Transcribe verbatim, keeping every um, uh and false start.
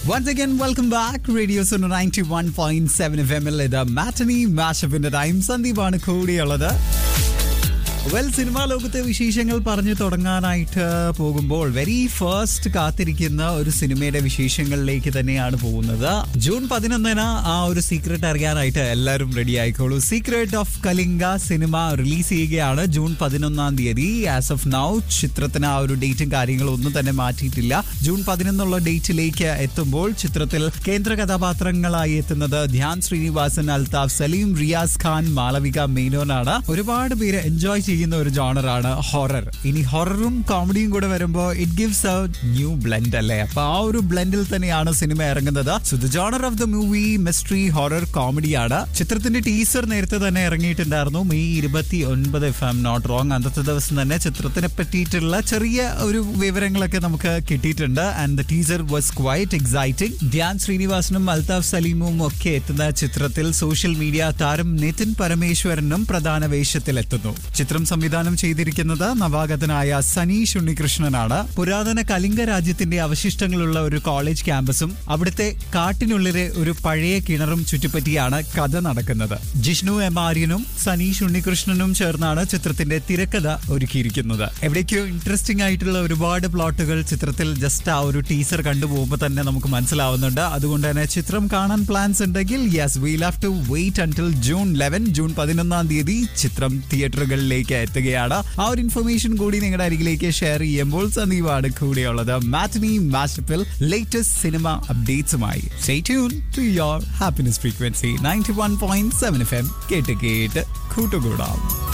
Once again, welcome back. Radio Suno ninety-one point seven F M ൽ ഇത് matinee മാഷപ്പിന്റെ time. സന്ദീപാണ് കൂടിയുള്ളത്. Well, cinema ലോകത്തെ വിശേഷങ്ങൾ പറഞ്ഞു തുടങ്ങാനായിട്ട് പോകുമ്പോൾ വെരി ഫസ്റ്റ് കാത്തിരിക്കുന്ന ഒരു സിനിമയുടെ വിശേഷങ്ങളിലേക്ക് തന്നെയാണ് പോകുന്നത്. ജൂൺ പതിനൊന്നിന് ആ ഒരു സീക്രട്ട് അറിയാനായിട്ട് എല്ലാവരും ready ആയിക്കോളൂ. Secret of Kalinga cinema release ചെയ്യുകയാണ് ജൂൺ പതിനൊന്നാം തീയതി. ആസ് ഓഫ് നൗ ചിത്രത്തിന് ആ ഒരു ഡേറ്റും കാര്യങ്ങളും ഒന്നും തന്നെ മാറ്റിയിട്ടില്ല. ജൂൺ പതിനൊന്നുള്ള ഡേറ്റിലേക്ക് എത്തുമ്പോൾ ചിത്രത്തിൽ കേന്ദ്ര കഥാപാത്രങ്ങളായി എത്തുന്നത് ധ്യാൻ ശ്രീനിവാസൻ, അൽതാഫ് സലീം, റിയാസ് ഖാൻ, മാളവിക മേനോനാണ്. ഒരുപാട് പേര് എൻജോയ് ചെയ്യുന്ന ഒരു ജോണറാണ് ഹൊറർ. ഇനി ഹൊററും കോമഡിയും കൂടെ വരുമ്പോൾ it gives A new blend അല്ലേ. അപ്പൊ ആ ഒരു ബ്ലെൻഡിൽ തന്നെയാണ് സിനിമ ഇറങ്ങുന്നത്. So the genre of the movie mystery horror കോമഡിയാണ്. ചിത്രത്തിന്റെ ടീസർ നേരത്തെ തന്നെ ഇറങ്ങിയിട്ടുണ്ടായിരുന്നു, മെയ് ഇരുപത്തി ഒൻപത് if I am not wrong. അന്നത്തെ ദിവസം തന്നെ ചിത്രത്തിനെ പറ്റിയിട്ടുള്ള ചെറിയ ഒരു വിവരങ്ങളൊക്കെ നമുക്ക് കിട്ടിയിട്ടുണ്ട്. And the teaser was quite exciting. Dhyan ശ്രീനിവാസനും Althaf സലീമും ഒക്കെ എത്തുന്ന ചിത്രത്തിൽ സോഷ്യൽ മീഡിയ താരം നിതിൻ പരമേശ്വരനും പ്രധാന വേഷത്തിലെത്തുന്നു. ചിത്രം സംവിധാനം ചെയ്തിരിക്കുന്നത് നവാഗതനായ സനീഷ് ഉണ്ണികൃഷ്ണനാണ്. പുരാതന കലിംഗ രാജ്യത്തിന്റെ അവശിഷ്ടങ്ങളുള്ള ഒരു കോളേജ് ക്യാമ്പസും അവിടുത്തെ കാട്ടിനുള്ളിലെ ഒരു പഴയ കിണറും ചുറ്റിപ്പറ്റിയാണ് കഥ നടക്കുന്നത്. ജിഷ്ണു എം ആര്യനും സനീഷ് ഉണ്ണികൃഷ്ണനും ചേർന്നാണ് ചിത്രത്തിന്റെ തിരക്കഥ ഒരുക്കിയിരിക്കുന്നത്. എവിടേക്കോ ഇൻട്രസ്റ്റിംഗ് ആയിട്ടുള്ള ഒരുപാട് പ്ലോട്ടുകൾ ചിത്രത്തിൽ ജസ്റ്റ് ആ ഒരു ടീസർ കണ്ടുപോകുമ്പോൾ തന്നെ നമുക്ക് മനസ്സിലാവുന്നുണ്ട്. അതുകൊണ്ട് തന്നെ ചിത്രം കാണാൻ പ്ലാൻസ് ഉണ്ടെങ്കിൽ yes, wheel have to wait until June eleven. June പതിനൊന്നാം തീയതി ചിത്രം തിയേറ്ററുകളിലേക്ക് എത്തുകയാണ്. ആ ഒരു ഇൻഫർമേഷൻ കൂടി നിങ്ങളുടെ അരികിലേക്ക് ഷെയർ ചെയ്യുമ്പോൾ സന്ദീപാണ് കൂടെയുള്ളത് matinee മാഷപ്പിൽ latest cinema അപ്ഡേറ്റ്സുമായി. Stay tuned to your happiness frequency ninety-one point seven F M. കേട്ട് കേട്ട് കൂട്ടുകൂടാം.